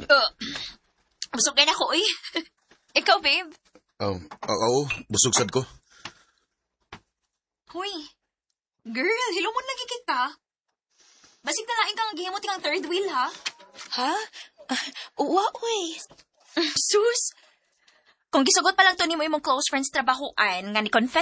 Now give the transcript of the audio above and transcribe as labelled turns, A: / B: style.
A: Uh, Busog na ako, eh. Ikaw, babe.
B: Oo, busog sad ko.
A: Huy. Girl, hilumon lagi kita. Basig na laing kang gihimot kang third wheel, ha?
C: Ha? Uwa, uy.
A: Sus! Kung gisugot pa lang to ni mo imong close friends trabahoan, nga ni confess